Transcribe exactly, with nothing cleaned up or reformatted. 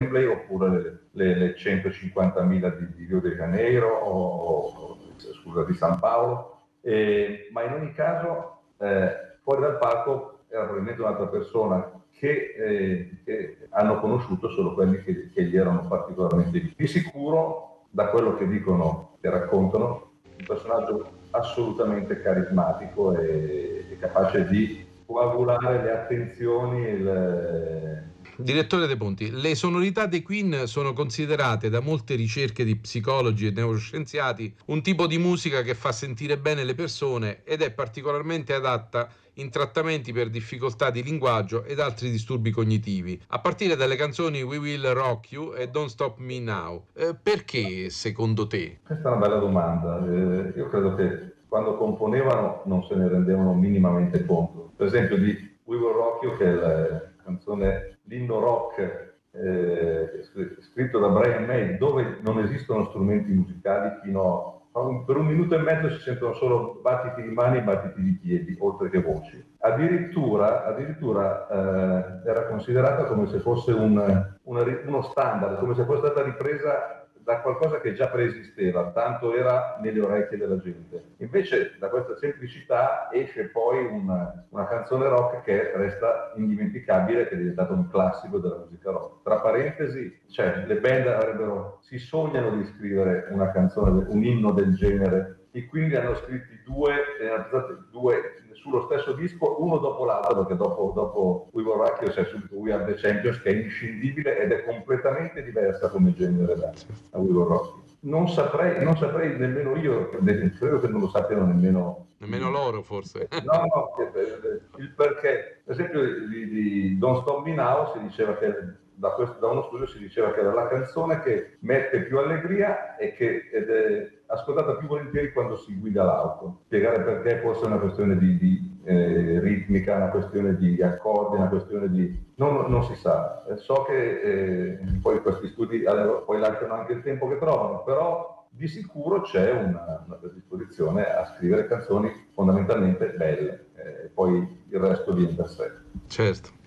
Wembley oppure le, le centocinquantamila di, di Rio de Janeiro o, o scusa, di San Paolo, eh, ma in ogni caso eh, fuori dal palco era probabilmente un'altra persona che, eh, che hanno conosciuto solo quelli che, che gli erano particolarmente vicini. Di sicuro, da quello che dicono e raccontano, un personaggio assolutamente carismatico e, e capace di coagulare le attenzioni. Il... Direttore De Ponti, le sonorità dei Queen sono considerate da molte ricerche di psicologi e neuroscienziati un tipo di musica che fa sentire bene le persone ed è particolarmente adatta in trattamenti per difficoltà di linguaggio ed altri disturbi cognitivi, a partire dalle canzoni We Will Rock You e Don't Stop Me Now. Eh, perché, secondo te? Questa è una bella domanda. Eh, io credo che quando componevano non se ne rendevano minimamente conto. Per esempio di We Will Rock You, che è la canzone, l'inno rock eh, scritto da Brian May, dove non esistono strumenti musicali fino a un, per un minuto e mezzo si sentono solo battiti di mani e battiti di piedi, oltre che voci. Addirittura, addirittura eh, era considerata come se fosse un, una, uno standard, come se fosse stata ripresa da qualcosa che già preesisteva, tanto era nelle orecchie della gente. Invece da questa semplicità esce poi una, una canzone rock che resta indimenticabile, che è diventata un classico della musica rock. Tra parentesi, cioè, le band avrebbero, si sognano di scrivere una canzone, un inno del genere, e quindi hanno scritti due, eh, due sullo stesso disco, uno dopo l'altro, perché dopo, dopo We Will Rock You c'è subito We Are The Champions, che è inscindibile ed è completamente diversa come genere da, da We Will Rock You. Non saprei, non saprei nemmeno io, credo che non lo sappiano nemmeno Nemmeno loro, forse. No, no, il perché. Per esempio di, di Don't Stop Me Now si diceva che da, questo, da uno studio si diceva che era la canzone che mette più allegria e che ed è ascoltata più volentieri quando si guida l'auto. Spiegare perché forse è una questione di, di eh, ritmica, una questione di accordi, una questione di... Non, non si sa. So che eh, poi questi studi allora, poi lasciano anche il tempo che trovano, però di sicuro c'è una, una predisposizione a scrivere canzoni fondamentalmente belle, eh, poi il resto viene da sé. Certo.